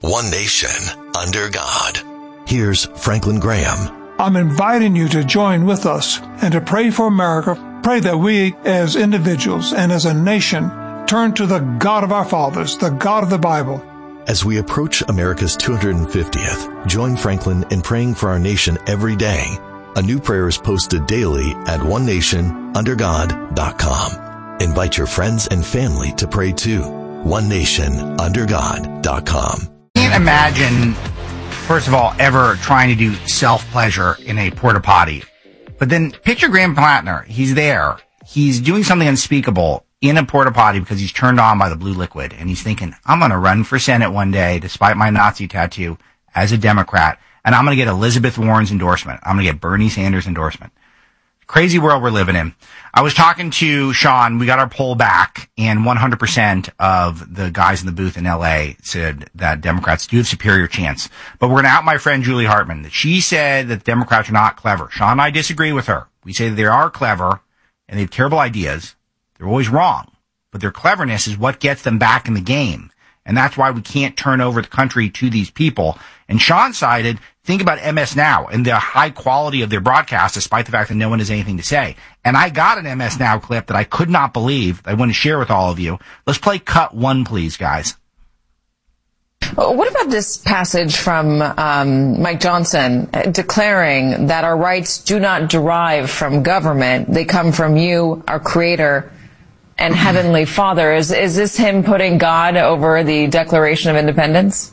one nation, under God. Here's Franklin Graham. I'm inviting you to join with us and to pray for America. Pray that we as individuals and as a nation turn to the God of our fathers, the God of the Bible. As we approach America's 250th, join Franklin in praying for our nation every day. A new prayer is posted daily at onenationundergod.com. Invite your friends and family to pray too. onenationundergod.com. I can't imagine, first of all, ever trying to do self-pleasure in a porta potty. But then picture Graham Plattner. He's there. He's doing something unspeakable in a porta potty because he's turned on by the blue liquid. And he's thinking, I'm going to run for Senate one day, despite my Nazi tattoo, as a Democrat. And I'm going to get Elizabeth Warren's endorsement. I'm going to get Bernie Sanders' endorsement. Crazy world we're living in. I was talking to Sean. We got our poll back, and 100% of the guys in the booth in LA said that Democrats do have superior chance. But we're going to out my friend Julie Hartman. She said that Democrats are not clever. Sean and I disagree with her. We say that they are clever, and they have terrible ideas. They're always wrong. But their cleverness is what gets them back in the game. And that's why we can't turn over the country to these people. And Sean cited, think about MS Now and the high quality of their broadcast, despite the fact that no one has anything to say. And I got an MS Now clip that I could not believe I want to share with all of you. Let's play cut one, please, guys. What about this passage from Mike Johnson declaring that our rights do not derive from government? They come from you, our Creator and Heavenly Father. Is this him putting God over the Declaration of Independence?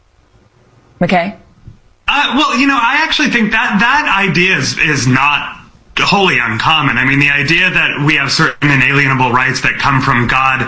McKay? Well, I actually think that idea is not wholly uncommon. I mean, the idea that we have certain inalienable rights that come from God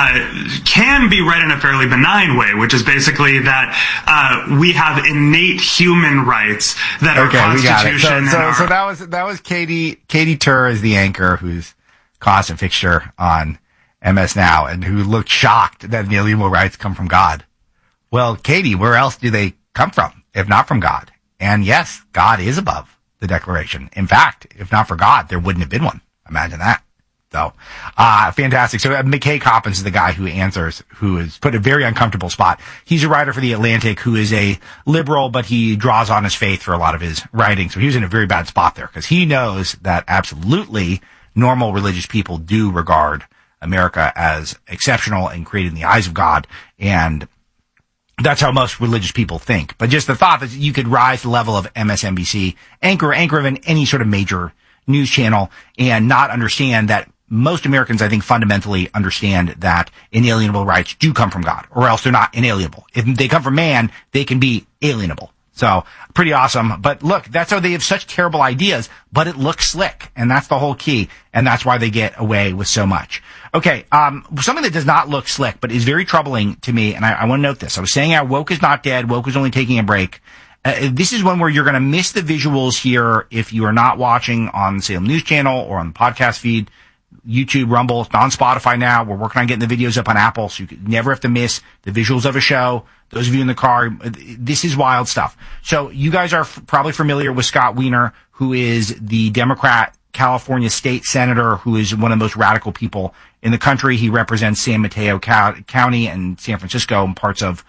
can be read in a fairly benign way, which is basically that we have innate human rights that our Constitution. So that was Katie Tur is the anchor who's constant fixture on MS Now and who looked shocked that inalienable rights come from God. Well, Katie, where else do they come from if not from God? And yes, God is above the Declaration. In fact, if not for God, there wouldn't have been one. Imagine that. So, fantastic. So McKay Coppins is the guy who answers, who is put in a very uncomfortable spot. He's a writer for The Atlantic who is a liberal, but he draws on his faith for a lot of his writing. So he was in a very bad spot there because he knows that absolutely normal religious people do regard America as exceptional and created in the eyes of God. And that's how most religious people think. But just the thought that you could rise to the level of MSNBC, anchor of any sort of major news channel and not understand that most Americans, I think, fundamentally understand that inalienable rights do come from God, or else they're not inalienable. If they come from man, they can be alienable. So, pretty awesome. But look, that's how they have such terrible ideas, but it looks slick. And that's the whole key. And that's why they get away with so much. Okay, something that does not look slick, but is very troubling to me, and I want to note this. I was saying how woke is not dead. Woke is only taking a break. This is one where you're going to miss the visuals here if you are not watching on the Salem News Channel or on the podcast feed, YouTube, Rumble. It's on Spotify now. We're working on getting the videos up on Apple, so you never have to miss the visuals of a show. Those of you in the car, this is wild stuff. So you guys are probably familiar with Scott Wiener, who is the Democrat California state senator, who is one of the most radical people in the country. He represents San Mateo County and San Francisco and parts of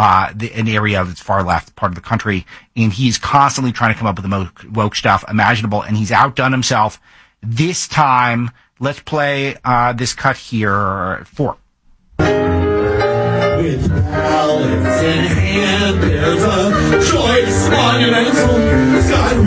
an area that's far left part of the country. And he's constantly trying to come up with the most woke stuff imaginable, and he's outdone himself. This time, let's play this cut here for. With ballots in hand,